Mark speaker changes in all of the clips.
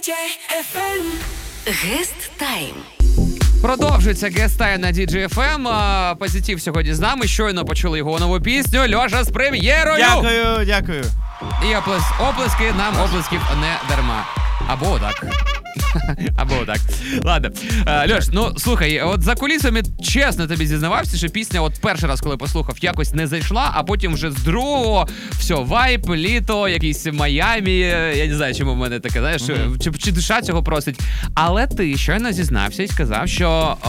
Speaker 1: DJ FM.
Speaker 2: Гест Тайм.
Speaker 3: Продовжується гест-тайм на DJ FM. Позитив сьогодні з нами. Щойно почули його нову пісню. Льоша з прем'єрою!
Speaker 4: Дякую.
Speaker 3: І оплески, нам оплесків не дарма. Або так. Або так. Ладно. Льош, ну слухай, от за кулісами чесно тобі зізнавався, що пісня от перший раз, коли послухав, якось не зайшла, а потім вже з другого, все, вайб, літо, якийсь Майамі, я не знаю, чому в мене таке, знаєш, чи душа цього просить. Але ти щойно зізнався і сказав, що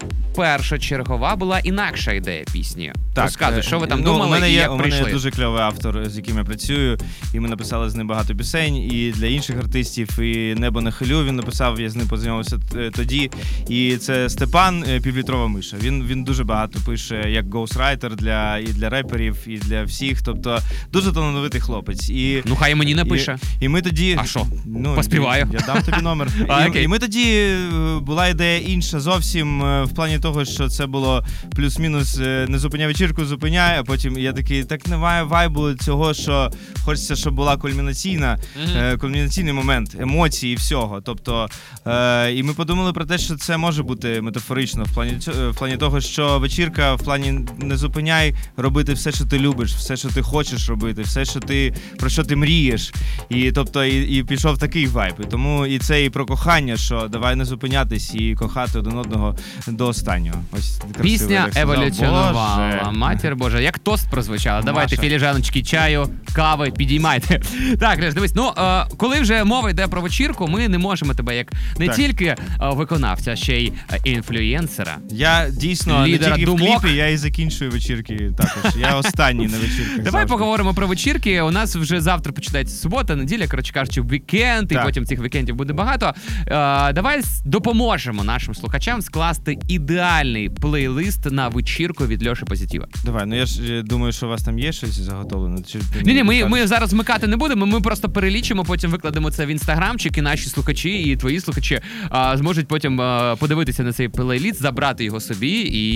Speaker 3: першочергова була інакша ідея пісні. Так. Розказуй, що ви там думали і як прийшли.
Speaker 4: У мене є дуже кльовий автор, з яким я працюю, і ми написали з ним багато пісень, і для інших артистів, і «Небо на хвилю» він написав, я з ним познайомився тоді. І це Степан, Півлітрова миша. Він дуже багато пише як гоустрайтер і для реперів, і для всіх. Тобто дуже талановитий хлопець.
Speaker 3: Ну хай мені напише.
Speaker 4: І ми тоді...
Speaker 3: А що? Поспіваю.
Speaker 4: Я дам тобі номер. І ми тоді, була ідея інша зовсім, в плані того, що це було плюс-мінус не зупиняй вечірку, зупиняй, а потім я такий, так немає вайбу цього, що хочеться, щоб була кульмінаційний момент, емоції і всього. Тобто, і ми подумали про те, що це може бути метафорично в плані того, що вечірка, в плані не зупиняй робити все, що ти любиш, все, що ти хочеш робити, все, що про що ти мрієш. І тобто, і пішов такий вайб. І тому і це і про кохання, що давай не зупинятись і кохати один одного до останнього. Ось
Speaker 3: пісня еволюціонувала. Матір Божа, як тост прозвучала. Давайте філіжаночки чаю, кави, підіймайте. Так, Леш, дивись, коли вже мова йде про вечірку, ми не можемо тебе як не тільки виконавця, а ще й інфлюєнсера.
Speaker 4: Я дійсно не тільки в кліпі, я і закінчую вечірки також. Я останній на вечірках.
Speaker 3: Давай поговоримо про вечірки. У нас вже завтра починається субота, неділя, коротше кажучи, вікенд, і потім цих вікендів буде багато. Давай допоможемо нашим слухачам скласти ідеальний плейлист на вечірку від Льоші Позитива.
Speaker 4: Давай, я ж думаю, що у вас там є щось заготовлене.
Speaker 3: Ні, ми зараз вмикати не будемо, ми просто перелічимо, потім викладемо це в інстаграмчик, і наші слухачі, і твої слухачі зможуть потім подивитися на цей плейліст, забрати його собі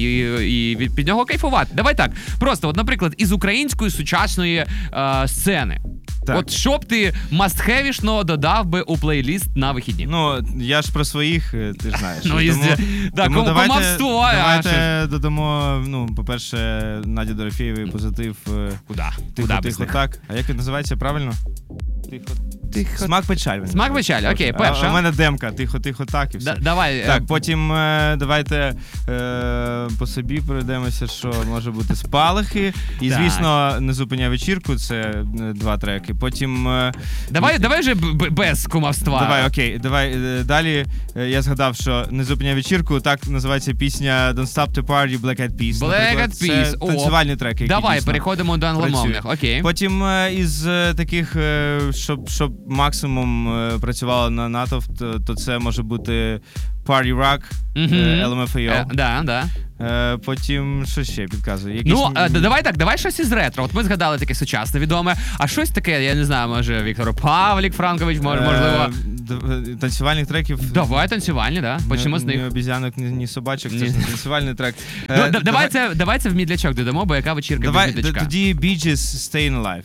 Speaker 3: і під нього кайфувати. Давай так, просто, от, наприклад, із української сучасної сцени. Так. От що б ти must-have-ішно додав би у плейліст на вихідні?
Speaker 4: Ну, я ж про своїх, ти ж знаєш.
Speaker 3: Тому
Speaker 4: давайте додамо, по-перше, Наді Дорофєєвій позитив. Тихо, так. А як він називається правильно? Тихо. Смак печаль.
Speaker 3: Смак печаль, окей, перша.
Speaker 4: А у мене демка, тихо, так і все.
Speaker 3: Давай.
Speaker 4: Так, потім давайте по собі пройдемося, що може бути спалахи. І, звісно, не зупиняй вечірку, це 2 треки. Потім...
Speaker 3: Давай вже без кумовства.
Speaker 4: Давай, окей. Давай далі. Я згадав, що не зупиняй вечірку, так називається пісня Don't Stop to Party, Black Eyed Peas.
Speaker 3: Black Eyed Peas.
Speaker 4: Це танцювальні треки.
Speaker 3: Давай, переходимо до англомовних. Окей.
Speaker 4: Потім із таких, щоб максимум працювало на натовп, то це може бути Party Rock, LMFAO.
Speaker 3: Да.
Speaker 4: Потім, що ще підказує?
Speaker 3: Давай щось із ретро. От ми згадали таке сучасне, відоме. А щось таке, я не знаю, може Віктор Павлік Франкович, можливо.
Speaker 4: Танцювальних треків.
Speaker 3: Давай танцювальні, да. Почнемо з них.
Speaker 4: Ні обізянок, ні собачок, це танцювальний трек.
Speaker 3: Давай це в мідлячок додамо, бо яка вечірка без мідлячка.
Speaker 4: Тоді Bee Gees Staying Alive.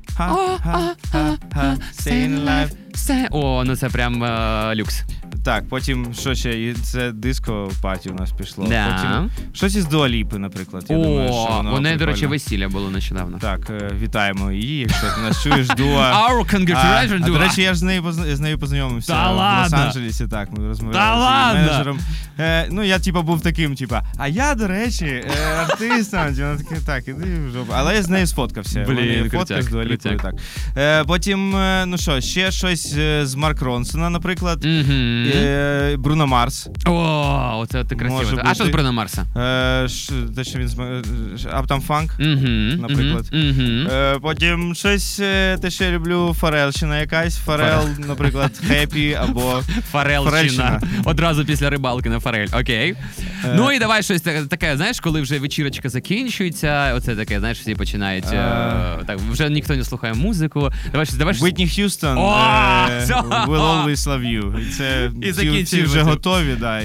Speaker 4: Staying Alive.
Speaker 3: О, ну це прям люкс.
Speaker 4: Так, потім, що ще, це диско-паті у нас пішло.
Speaker 3: Да.
Speaker 4: Потім щось із Дуа Ліпи, наприклад. Я думаю, що воно
Speaker 3: у неї, до речі, весілля було нещодавно.
Speaker 4: Так, вітаємо її, якщо ти нас чуєш, Дуа.
Speaker 3: Our congratulations, Дуа.
Speaker 4: До речі, я ж з нею познайомився в Лос-Анджелесі, так, ми розмовляли з її менеджером. Я, був таким, а я, до речі, артистом, вона така, так, іди в жопу. Але я з нею сфоткався.
Speaker 3: Блін,
Speaker 4: фотка з Дуа Ліпою, так. Потім, ще щось з Марк Ронсона, наприклад. Бруно Марс.
Speaker 3: О, це ти красиво. А що з Бруно Марса?
Speaker 4: Те, що він Uptown Funk, наприклад. Потім щось, те, що я люблю, Фарелщина якась. Фарел, наприклад, Happy або
Speaker 3: Фарелщина. Одразу після рибалки на форель. Окей. Ну і давай щось таке, знаєш, коли вже вечірочка закінчується, оце таке, знаєш, всі починають, так, вже ніхто не слухає музику. Давай щось.
Speaker 4: Whitney Houston, Will Always Love You. І це всі вже готові, да.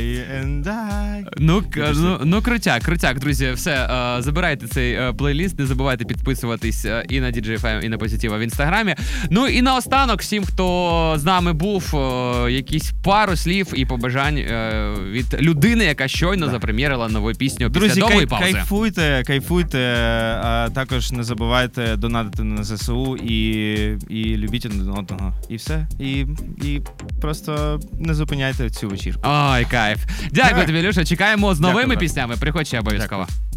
Speaker 3: Ну, крутяк, друзі, все, забирайте цей плейліст, не забувайте підписуватись і на DJFM, і на Позитива в Інстаграмі. Ну і наостанок, всім, хто з нами був, якісь пару слів і побажань від людини, яка щойно запрем'єрила нову пісню після довгої паузи.
Speaker 4: Кайфуйте, а також не забувайте донатити на ЗСУ і любіть один одного. І все. І просто не зупиняйте цю вечірку.
Speaker 3: Ой, кайф. Дякую тобі, Люша. Чекаємо з новими піснями. Приходь ще обов'язково.